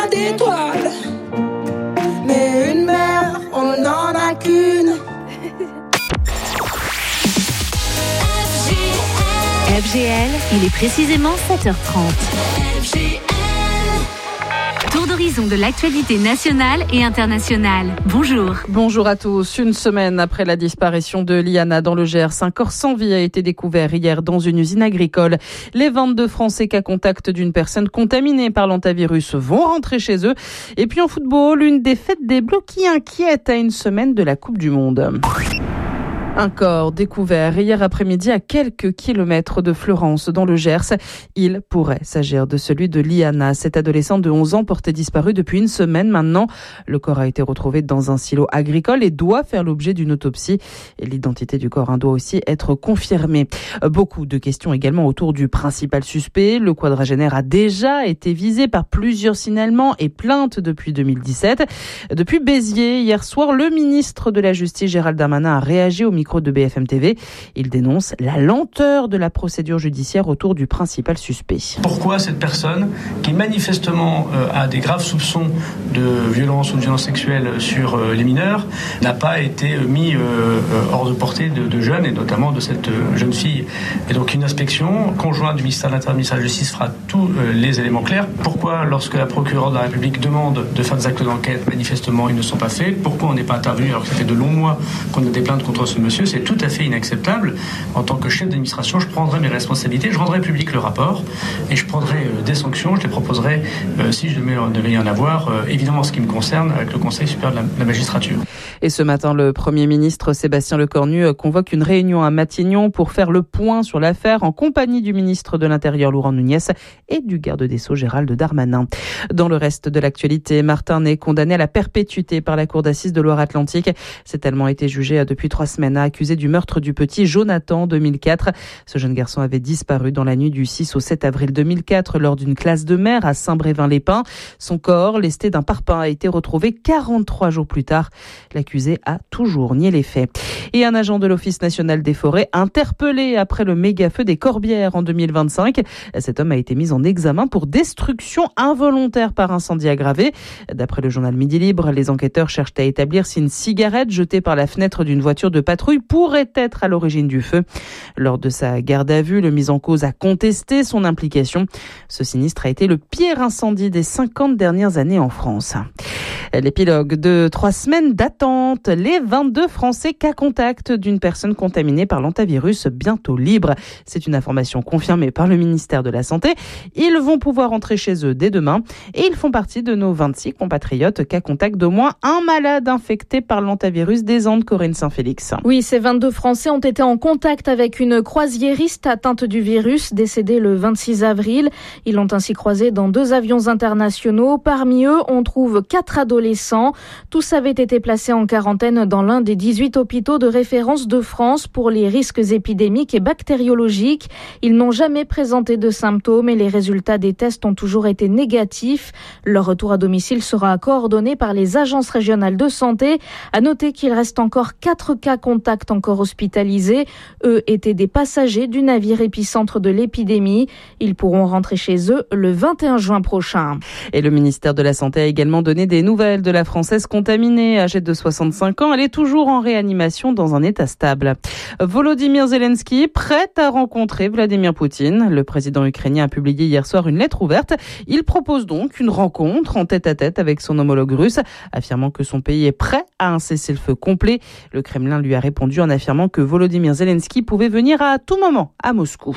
d'étoiles, mais une mère, on n'en a qu'une. FGL, il est précisément 7h30. Tour d'horizon de l'actualité nationale et internationale. Bonjour. Bonjour à tous. Une semaine après la disparition de Liana dans le Gers, un corps sans vie a été découvert hier dans une usine agricole. Les 22 Français cas contact d'une personne contaminée par l'hantavirus vont rentrer chez eux. Et puis en football, une défaite des Bleus qui inquiète à une semaine de la Coupe du Monde. Un corps découvert hier après-midi à quelques kilomètres de Fleurance dans le Gers. Il pourrait s'agir de celui de Liana, cette adolescente de 11 ans portée disparue depuis une semaine maintenant. Le corps a été retrouvé dans un silo agricole et doit faire l'objet d'une autopsie. Et l'identité du corps doit aussi être confirmée. Beaucoup de questions également autour du principal suspect. Le quadragénaire a déjà été visé par plusieurs signalements et plaintes depuis 2017. Depuis Béziers, hier soir, le ministre de la Justice Gérald Darmanin a réagi au micro de BFM TV. Il dénonce la lenteur de la procédure judiciaire autour du principal suspect. Pourquoi cette personne, qui manifestement a des graves soupçons de violence ou de violence sexuelle sur les mineurs, n'a pas été mis hors de portée de jeunes, et notamment de cette jeune fille. Et donc une inspection conjointe du ministère de l'Intérieur et du ministère de la Justice fera tous les éléments clairs. Pourquoi, lorsque la procureure de la République demande de faire des actes d'enquête, manifestement ils ne sont pas faits? Pourquoi on n'est pas intervenu alors que ça fait de longs mois qu'on a des plaintes contre ce monsieur? C'est tout à fait inacceptable. En tant que chef d'administration, je prendrai mes responsabilités, je rendrai public le rapport et je prendrai des sanctions. Je les proposerai, si je devais y en avoir, évidemment ce qui me concerne, avec le Conseil supérieur de la magistrature. Et ce matin, le Premier ministre Sébastien Lecornu convoque une réunion à Matignon pour faire le point sur l'affaire en compagnie du ministre de l'Intérieur Laurent Nunez et du garde des Sceaux Gérald Darmanin. Dans le reste de l'actualité, Martin est condamné à la perpétuité par la Cour d'assises de Loire-Atlantique. Cet Allemand a été jugé depuis 3 semaines, accusé du meurtre du petit Jonathan en 2004. Ce jeune garçon avait disparu dans la nuit du 6 au 7 avril 2004 lors d'une classe de mer à Saint-Brévin-les-Pins. Son corps, lesté d'un parpaing, a été retrouvé 43 jours plus tard. L'accusé a toujours nié les faits. Et un agent de l'Office national des forêts interpellé après le méga-feu des Corbières en 2025. Cet homme a été mis en examen pour destruction involontaire par incendie aggravé. D'après le journal Midi Libre, les enquêteurs cherchent à établir si une cigarette jetée par la fenêtre d'une voiture de patrouille pourrait être à l'origine du feu. Lors de sa garde à vue, le mis en cause a contesté son implication. Ce sinistre a été le pire incendie des 50 dernières années en France. L'épilogue de 3 semaines d'attente. Les 22 Français cas contact d'une personne contaminée par l'hantavirus bientôt libres. C'est une information confirmée par le ministère de la Santé. Ils vont pouvoir rentrer chez eux dès demain et ils font partie de nos 26 compatriotes cas contact d'au moins un malade infecté par l'hantavirus des Andes. Corinne Saint-Félix. Oui, ces 22 Français ont été en contact avec une croisiériste atteinte du virus, décédée le 26 avril. Ils l'ont ainsi croisée dans 2 avions internationaux. Parmi eux, on trouve 4 adolescents. Tous avaient été placés en quarantaine dans l'un des 18 hôpitaux de référence de France pour les risques épidémiques et bactériologiques. Ils n'ont jamais présenté de symptômes et les résultats des tests ont toujours été négatifs. Leur retour à domicile sera coordonné par les agences régionales de santé. À noter qu'il reste encore 4 cas contacts encore hospitalisés. Eux étaient des passagers du navire épicentre de l'épidémie. Ils pourront rentrer chez eux le 21 juin prochain. Et le ministère de la Santé a également donné des nouvelles de la Française contaminée, âgée de 65 ans. Elle est toujours en réanimation dans un état stable. Volodymyr Zelensky, prêt à rencontrer Vladimir Poutine. Le président ukrainien a publié hier soir une lettre ouverte. Il propose donc une rencontre en tête-à-tête avec son homologue russe, affirmant que son pays est prêt à un cessez-le-feu complet. Le Kremlin lui a répondu en affirmant que Volodymyr Zelensky pouvait venir à tout moment à Moscou.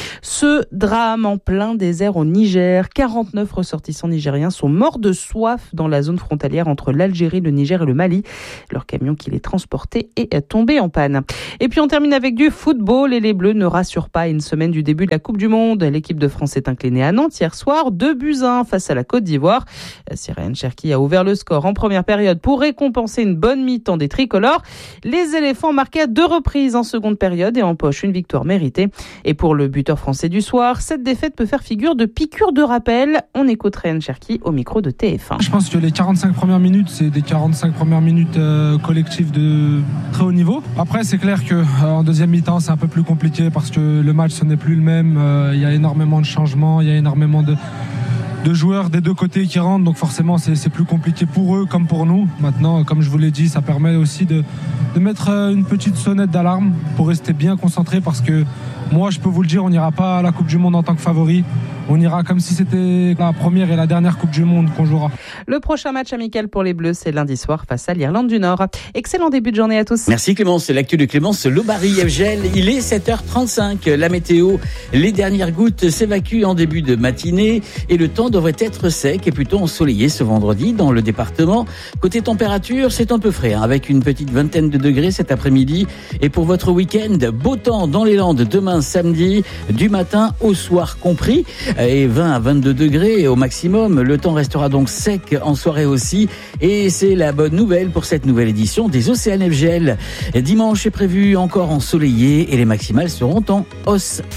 Ce drame en plein désert au Niger. 49 ressortissants nigériens sont morts de soif dans la zone frontalière entre l'Algérie, le Niger et le Mali. Leur camion qui les transportait est tombé en panne. Et puis on termine avec du football et les Bleus ne rassurent pas. Une semaine du début de la Coupe du Monde, l'équipe de France est inclinée à Nantes hier soir, 2-1 face à la Côte d'Ivoire. Sirène Cherki a ouvert le score en première période pour récompenser une bonne mi-temps des tricolores. Les éléphants marquaient à 2 reprises en seconde période et empochent une victoire méritée. Et pour le buteur français du soir, cette défaite peut faire figure de piqûre de rappel. On écoute Ryan Cherki au micro de TF1. Je pense que les 45 premières minutes, c'est des 45 premières minutes collectives de très haut niveau. Après, c'est clair qu'en deuxième mi-temps, c'est un peu plus compliqué parce que le match, ce n'est plus le même. Il y a énormément de changements, il y a énormément de joueurs des deux côtés qui rentrent, donc forcément c'est plus compliqué pour eux comme pour nous. Maintenant, comme je vous l'ai dit, ça permet aussi de mettre une petite sonnette d'alarme pour rester bien concentré, parce que moi je peux vous le dire, on n'ira pas à la Coupe du Monde en tant que favori. On ira comme si c'était la première et la dernière Coupe du Monde qu'on jouera. Le prochain match amical pour les Bleus, c'est lundi soir face à l'Irlande du Nord. Excellent début de journée à tous. Merci Clémence, c'est l'actu de Clémence Lobary-Evgel. Il est 7h35. La météo, les dernières gouttes s'évacuent en début de matinée et le temps devrait être sec et plutôt ensoleillé ce vendredi dans le département. Côté température, c'est un peu frais, avec une petite vingtaine de degrés cet après-midi. Et pour votre week-end, beau temps dans les Landes demain samedi, du matin au soir compris. Et 20 à 22 degrés au maximum. Le temps restera donc sec en soirée aussi. Et c'est la bonne nouvelle pour cette nouvelle édition des Océans FGL. Dimanche est prévu encore ensoleillé et les maximales seront en hausse.